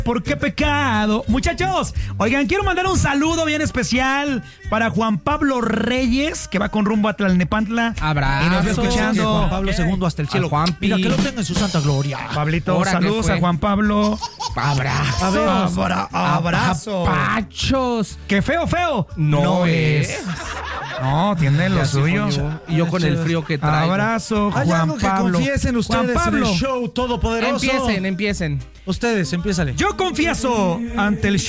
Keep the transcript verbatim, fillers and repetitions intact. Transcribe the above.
¿Por qué pecado? Muchachos, oigan, quiero mandar un saludo bien especial para Juan Pablo Reyes, que va con rumbo a Tlalnepantla. Abrazo. Y nos va escuchando. Juan Pablo segundo hasta el cielo. Juanpi. Mira, que lo tenga en su santa gloria. Pablito, Ahora que saludos fue. a Juan Pablo. Abrazo. A ver, abra- abrazo. Pachos. ¡Qué feo, feo! No es. No, tiene lo Ya sí suyo. fui yo. Y yo con el frío que traigo. Abrazo, Hay Juan algo que Pablo. confiesen ustedes Juan Pablo. en el show todopoderoso. Empiecen, empiecen. Ustedes, empiézale. Yo confieso ante el show